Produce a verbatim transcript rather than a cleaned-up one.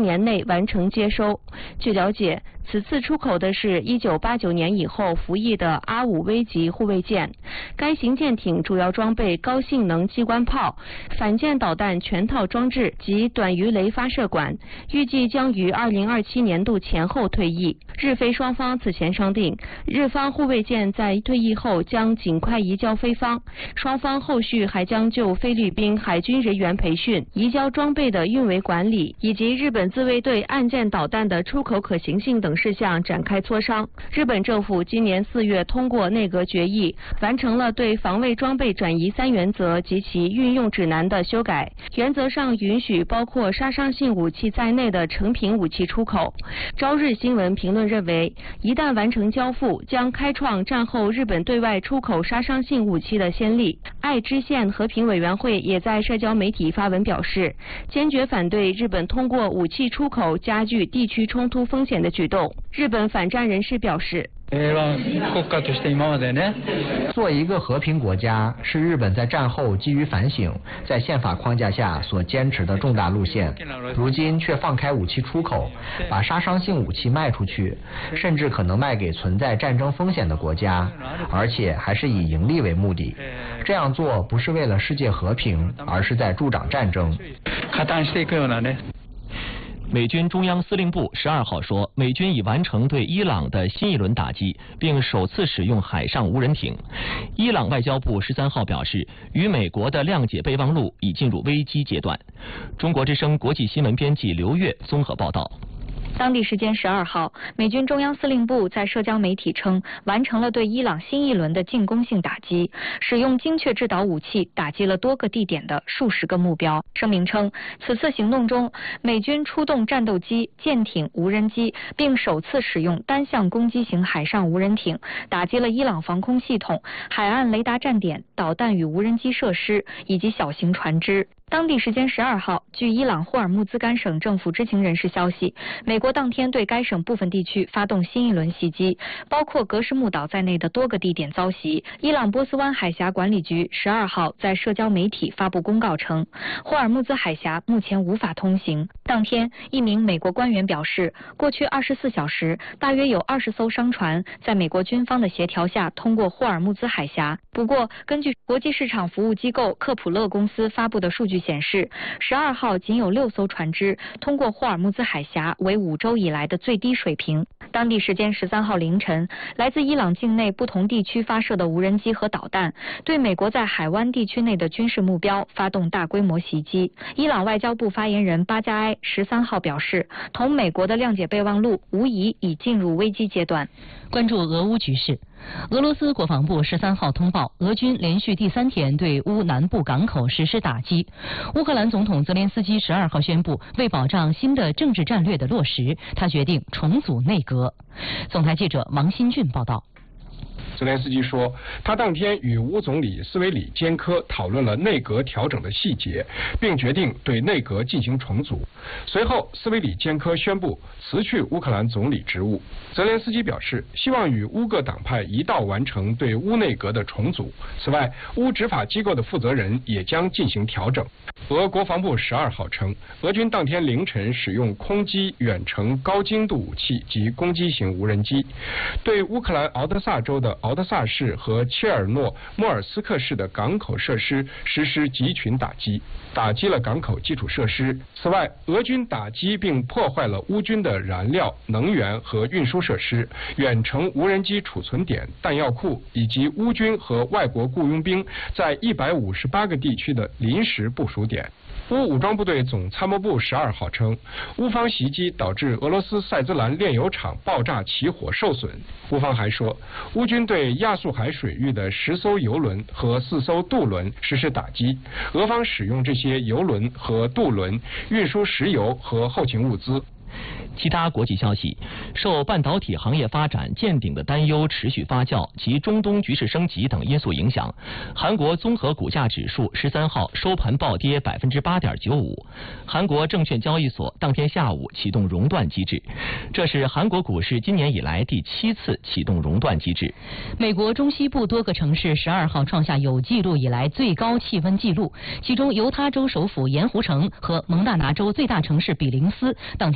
年内完成接收。据了解，此次出口的是一九八九年以后服役的阿五 V 级护卫舰，该型舰艇主要装备高性能机关炮、反舰导弹全套装置及短鱼雷发射管，预计将于二零二七年度前后退役。日菲双方此前商定，日方护卫舰在退役后将尽快移交菲方，双方后续还将就菲律宾海军人员培训、移交装备的运维管理以及日本自卫队岸舰导弹的出口可行性等事项展开磋商。日本政府今年四月通过内阁决议，完成了对防卫装备转移三原则及其运用指南的修改，原则上允许包括杀伤性武器在内的成品武器出口。朝日新闻评论认为，一旦完成交付，将开创战后日本对外出口杀伤性武器的先例。爱知县和平委员会也在社交媒体发文表示，坚决反对日本通过武器出口加剧地区冲突风险的举动。日本反战人士表示， 作为一个和平国家，是日本在战后基于反省，在宪法框架下所坚持的重大路线。如今却放开武器出口，把杀伤性武器卖出去，甚至可能卖给存在战争风险的国家，而且还是以盈利为目的。这样做不是为了世界和平，而是在助长战争。 美军中央司令部十二号说，美军已完成对伊朗的新一轮打击，并首次使用海上无人艇。伊朗外交部十三号表示，与美国的谅解备忘录已进入危机阶段。中国之声国际新闻编辑刘越综合报道。 当地时间十二号，美军中央司令部在社交媒体称，完成了对伊朗新一轮的进攻性打击，使用精确制导武器打击了多个地点的数十个目标。声明称，此次行动中，美军出动战斗机、舰艇、无人机，并首次使用单向攻击型海上无人艇，打击了伊朗防空系统、海岸雷达站点、导弹与无人机设施以及小型船只。当地时间十二号，据伊朗霍尔木兹干省政府知情人士消息，美国当天对该省部分地区发动新一轮袭击，包括格什木岛在内的多个地点遭袭。伊朗波斯湾海峡管理局十二号在社交媒体发布公告称，霍尔木兹海峡目前无法通行。当天，一名美国官员表示，过去二十四小时，大约有二十艘商船在美国军方的协调下通过霍尔木兹海峡。不过，根据国际市场服务机构克普勒公司发布的数据显示，十二号仅有六艘船只通过霍尔木兹海峡，为五周以来的最低水平。当地时间十三号凌晨，来自伊朗境内不同地区发射的无人机和导弹，对美国在海湾地区内的军事目标发动大规模袭击。伊朗外交部发言人巴加埃十三号表示，同美国的谅解备忘录无疑已进入危机阶段。 关注俄乌局势。俄罗斯国防部十三号通报，俄军连续第三天对乌南部港口实施打击。乌克兰总统泽连斯基十二号宣布，为保障新的政治战略的落实，他决定重组内阁。总台记者王新俊报道。 泽连斯基说，他当天与乌总理斯维里坚科讨论了内阁调整的细节，并决定对内阁进行重组。随后，斯维里坚科宣布辞去乌克兰总理职务。泽连斯基表示，希望与乌各党派一道完成对乌内阁的重组。此外，乌执法机构的负责人也将进行调整。俄国防部十二号称，俄军当天凌晨使用空击远程高精度武器及攻击型无人机，对乌克兰敖德萨州的敖德萨市和切尔诺莫尔斯克市的港口设施实施集群打击，打击了港口基础设施。此外，俄军打击并破坏了乌军的燃料、能源和运输设施、远程无人机储存点、弹药库，以及乌军和外国雇佣兵在一百五十八个地区的临时部署点。乌武装部队总参谋部十二号称，乌方袭击导致俄罗斯塞兹兰炼油厂爆炸起火受损。乌方还说，乌军对亚速海水域的十艘油轮和四艘渡轮实施打击，俄方使用这些油轮和渡轮运输石油和后勤物资。 其他国际消息，受半导体行业发展见顶的担忧持续发酵及中东局势升级等因素影响，韩国综合股价指数十三号收盘暴跌百分之八点九五。韩国证券交易所当天下午启动熔断机制，这是韩国股市今年以来第七次启动熔断机制。 美国中西部多个城市十二号创下有记录以来最高气温纪录，其中犹他州首府盐湖城和蒙大拿州最大城市比林斯当天